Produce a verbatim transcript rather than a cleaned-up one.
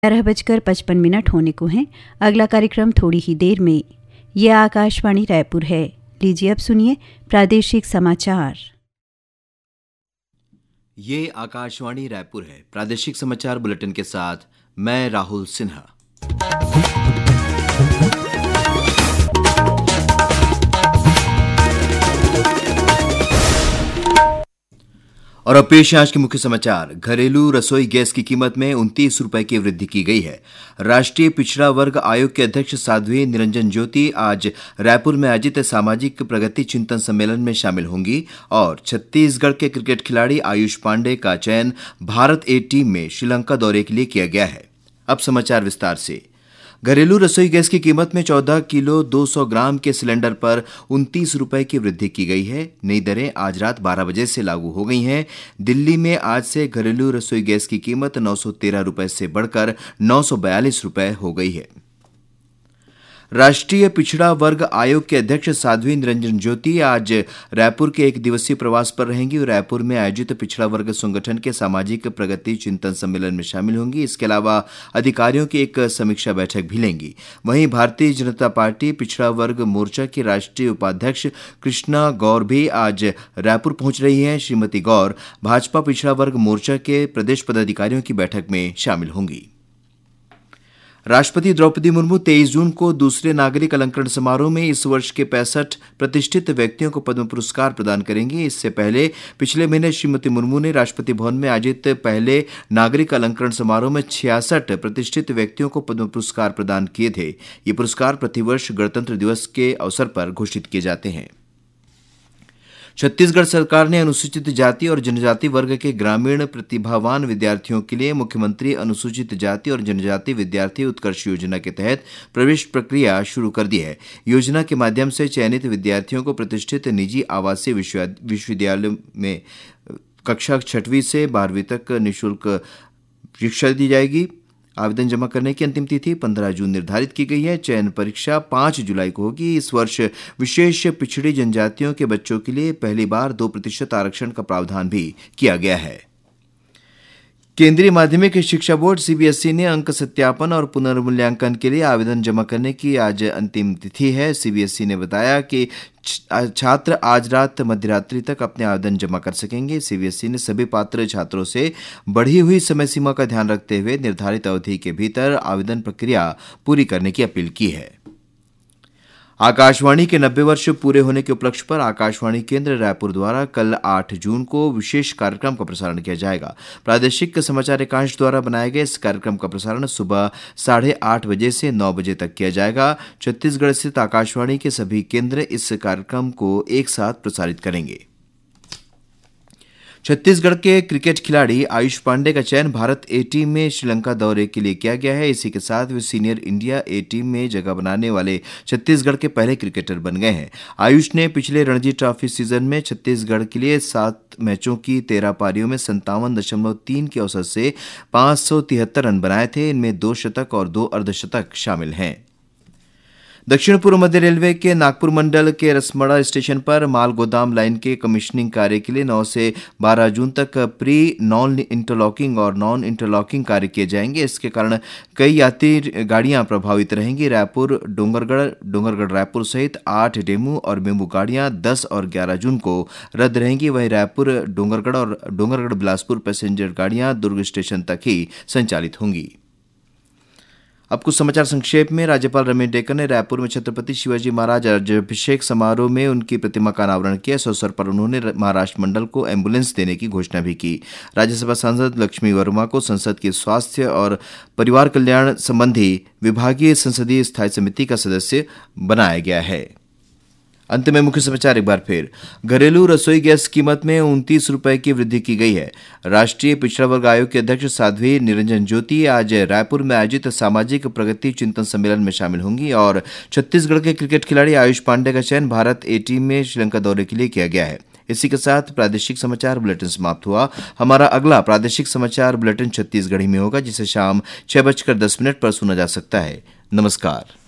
ग्यारह बजकर पचपन मिनट होने को हैं। अगला कार्यक्रम थोड़ी ही देर में। यह आकाशवाणी रायपुर है। लीजिए अब सुनिए प्रादेशिक समाचार। ये आकाशवाणी रायपुर है। प्रादेशिक समाचार बुलेटिन के साथ मैं राहुल सिन्हा। और अब पेश है आज के मुख्य समाचार। घरेलू रसोई गैस की कीमत में उनतीस रुपए की वृद्धि की गई है। राष्ट्रीय पिछड़ा वर्ग आयोग के अध्यक्ष साध्वी निरंजन ज्योति आज रायपुर में आयोजित सामाजिक प्रगति चिंतन सम्मेलन में शामिल होंगी और छत्तीसगढ़ के क्रिकेट खिलाड़ी आयुष पांडे का चयन भारत ए टीम में श्रीलंका दौरे के लिए किया गया है। अब समाचार विस्तार से। घरेलू रसोई गैस की कीमत में चौदह किलो दो सौ ग्राम के सिलेंडर पर उनतीस रुपए की वृद्धि की गई है। नई दरें आज रात बारह बजे से लागू हो गई हैं। दिल्ली में आज से घरेलू रसोई गैस की कीमत नौ सौ तेरह रुपए से बढ़कर नौ सौ बयालीस रुपए हो गई है। राष्ट्रीय पिछड़ा वर्ग आयोग के अध्यक्ष साध्वी निरंजन ज्योति आज रायपुर के एक दिवसीय प्रवास पर रहेंगी और रायपुर में आयोजित पिछड़ा वर्ग संगठन के सामाजिक प्रगति चिंतन सम्मेलन में शामिल होंगी। इसके अलावा अधिकारियों की एक समीक्षा बैठक भी लेंगी। वहीं भारतीय जनता पार्टी पिछड़ा वर्ग मोर्चा की राष्ट्रीय उपाध्यक्ष कृष्णा गौर भी आज रायपुर पहुंच रही हैं। श्रीमती गौर भाजपा पिछड़ा वर्ग मोर्चा के प्रदेश पदाधिकारियों की बैठक में शामिल होंगी। राष्ट्रपति द्रौपदी मुर्मू तेईस जून को दूसरे नागरिक अलंकरण समारोह में इस वर्ष के पैंसठ प्रतिष्ठित व्यक्तियों को पद्म पुरस्कार प्रदान करेंगी। इससे पहले पिछले महीने श्रीमती मुर्मू ने राष्ट्रपति भवन में आयोजित पहले नागरिक अलंकरण समारोह में छियासठ प्रतिष्ठित व्यक्तियों को पद्म पुरस्कार प्रदान किए थे। ये पुरस्कार प्रतिवर्ष गणतंत्र दिवस के अवसर पर घोषित किए जाते हैं। छत्तीसगढ़ सरकार ने अनुसूचित जाति और जनजाति वर्ग के ग्रामीण प्रतिभावान विद्यार्थियों के लिए मुख्यमंत्री अनुसूचित जाति और जनजाति विद्यार्थी उत्कर्ष योजना के तहत प्रवेश प्रक्रिया शुरू कर दी है। योजना के माध्यम से चयनित विद्यार्थियों को प्रतिष्ठित निजी आवासीय विश्वविद्यालयों में कक्षा छठवीं से बारहवीं तक निःशुल्क शिक्षा दी जाएगी। आवेदन जमा करने की अंतिम तिथि पंद्रह जून निर्धारित की गई है। चयन परीक्षा पाँच जुलाई को होगी। इस वर्ष विशेष पिछड़ी जनजातियों के बच्चों के लिए पहली बार दो प्रतिशत आरक्षण का प्रावधान भी किया गया है। केंद्रीय माध्यमिक शिक्षा बोर्ड सीबीएसई ने अंक सत्यापन और पुनर्मूल्यांकन के लिए आवेदन जमा करने की आज अंतिम तिथि है। सीबीएसई ने बताया कि छात्र आज रात मध्यरात्रि तक अपने आवेदन जमा कर सकेंगे। सीबीएसई ने सभी पात्र छात्रों से बढ़ी हुई समय सीमा का ध्यान रखते हुए निर्धारित अवधि के भीतर आवेदन प्रक्रिया पूरी करने की अपील की है। आकाशवाणी के नब्बे वर्ष पूरे होने के उपलक्ष्य पर आकाशवाणी केंद्र रायपुर द्वारा कल आठ जून को विशेष कार्यक्रम का प्रसारण किया जाएगा। प्रादेशिक समाचार एकांश द्वारा बनाए गए इस कार्यक्रम का प्रसारण सुबह साढ़े आठ बजे से नौ बजे तक किया जाएगा। छत्तीसगढ़ स्थित आकाशवाणी के सभी केंद्र इस कार्यक्रम को एक साथ प्रसारित करेंगे। छत्तीसगढ़ के क्रिकेट खिलाड़ी आयुष पांडे का चयन भारत ए टीम में श्रीलंका दौरे के लिए किया गया है। इसी के साथ वे सीनियर इंडिया ए टीम में जगह बनाने वाले छत्तीसगढ़ के पहले क्रिकेटर बन गए हैं। आयुष ने पिछले रणजी ट्रॉफी सीजन में छत्तीसगढ़ के लिए सात मैचों की तेरह पारियों में संतावन दशमलव तीन के औसत से पाँच सौ तिहत्तर रन बनाए थे। इनमें दो शतक और दो अर्धशतक शामिल हैं। दक्षिण पूर्व मध्य रेलवे के नागपुर मंडल के रसमड़ा स्टेशन पर माल गोदाम लाइन के कमीशनिंग कार्य के लिए नौ से बारह जून तक प्री नॉन इंटरलॉकिंग और नॉन इंटरलॉकिंग कार्य किए जाएंगे। इसके कारण कई यात्री गाड़ियां प्रभावित रहेंगी। रायपुर डोंगरगढ़ डोंगरगढ़ रायपुर सहित आठ डेमू और मेमू गाड़ियां दस और ग्यारह जून को रद्द रहेंगी। वहीं रायपुर डोंगरगढ़ और डोंगरगढ़ बिलासपुर पैसेंजर गाड़ियां दुर्ग स्टेशन तक ही संचालित होंगी। अब कुछ समाचार संक्षेप में। राज्यपाल रमेश डेक्कर ने रायपुर में छत्रपति शिवाजी महाराज राज्याभिषेक समारोह में उनकी प्रतिमा का अनावरण किया। इस अवसर पर उन्होंने महाराष्ट्र मंडल को एम्बुलेंस देने की घोषणा भी की। राज्यसभा सांसद लक्ष्मी वर्मा को संसद की स्वास्थ्य और परिवार कल्याण संबंधी विभागीय संसदीय स्थायी समिति का सदस्य बनाया गया है। अंत में मुख्य समाचार एक बार फिर। घरेलू रसोई गैस कीमत में उनतीस रुपए की वृद्धि की गई है। राष्ट्रीय पिछड़ा वर्ग आयोग के अध्यक्ष साध्वी निरंजन ज्योति आज रायपुर में आयोजित सामाजिक प्रगति चिंतन सम्मेलन में शामिल होंगी और छत्तीसगढ़ के क्रिकेट खिलाड़ी आयुष पांडे का चयन भारत ए टीम में श्रीलंका दौरे के लिए किया गया है। इसी के साथ प्रादेशिक समाचार बुलेटिन समाप्त हुआ। हमारा अगला प्रादेशिक समाचार बुलेटिन छत्तीसगढ़ी में होगा, जिसे शाम छह बजकर दस मिनट पर सुना जा सकता है। नमस्कार।